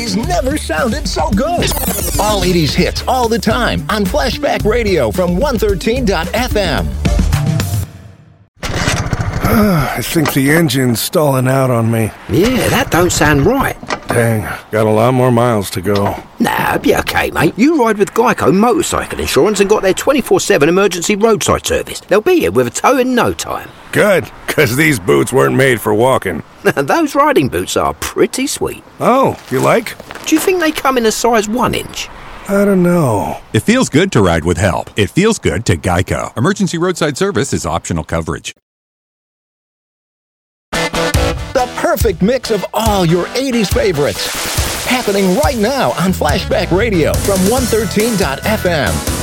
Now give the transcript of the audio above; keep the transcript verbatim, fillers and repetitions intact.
eighties never sounded so good. All eighties hits all the time on Flashback Radio from one thirteen dot f m. I think the engine's stalling out on me. Yeah, that don't sound right. Dang, got a lot more miles to go. Nah, be okay, mate. You ride with Geico Motorcycle Insurance and got their twenty-four seven emergency roadside service. They'll be here with a tow in no time. Good, because these boots weren't made for walking. Those riding boots are pretty sweet. Oh, you like? Do you think they come in a size one inch? I don't know. It feels good to ride with help. It feels good to Geico. Emergency roadside service is optional coverage. The perfect mix of all your eighties favorites. Happening right now on Flashback Radio from one thirteen dot f m.